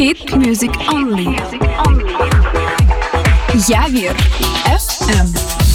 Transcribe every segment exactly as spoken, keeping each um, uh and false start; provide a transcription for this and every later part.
Hit music only. Явір еф ем.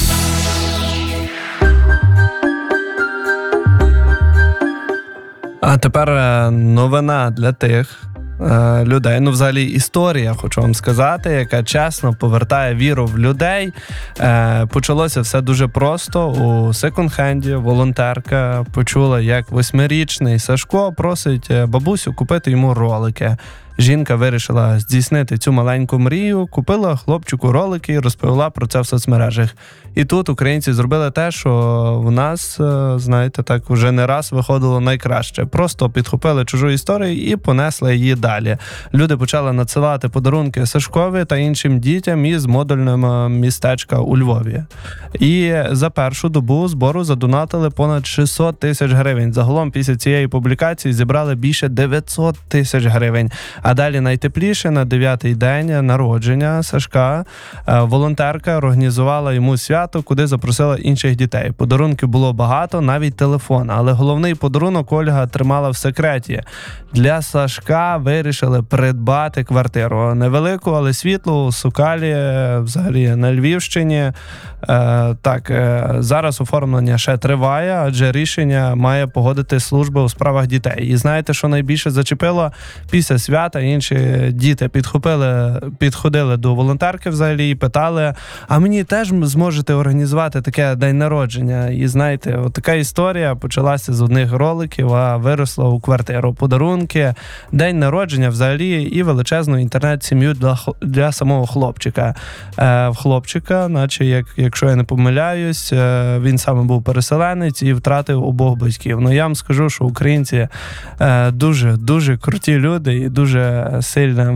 А тепер новина для тих е, людей, ну взагалі історія, хочу вам сказати, яка чесно повертає віру в людей. Е, почалося все дуже просто. У секонд-хенді волонтерка почула, як восьмирічний Сашко просить бабусю купити йому ролики. Жінка вирішила здійснити цю маленьку мрію, купила хлопчику ролики і розповіла про це в соцмережах. І тут українці зробили те, що в нас, знаєте, так вже не раз виходило найкраще. Просто підхопили чужу історію і понесли її далі. Люди почали надсилати подарунки Сашкові та іншим дітям із модульного містечка у Львові. І за першу добу збору задонатили понад шістсот тисяч гривень. Загалом після цієї публікації зібрали більше дев'ятсот тисяч гривень. А далі найтепліше, на дев'ятий день народження Сашка, волонтерка організувала йому свято, куди запросила інших дітей. Подарунків було багато, навіть телефон. Але головний подарунок Ольга тримала в секреті. Для Сашка вирішили придбати квартиру. Невелику, але світлу, у Сокалі, взагалі на Львівщині. Так, зараз оформлення ще триває, адже рішення має погодити служба у справах дітей. І знаєте, що найбільше зачепило? Після свята інші діти підхопили, підходили до волонтерки взагалі і питали, а мені теж зможете організувати таке день народження? І знаєте, от така історія почалася з одних роликів, а виросла у квартиру. Подарунки, день народження взагалі і величезну інтернет-сім'ю для, для самого хлопчика. Е, в хлопчика, наче, як, якщо я не помиляюсь, е, він саме був переселенець і втратив обох батьків. Ну я вам скажу, що українці е, дуже, дуже круті люди і дуже сильна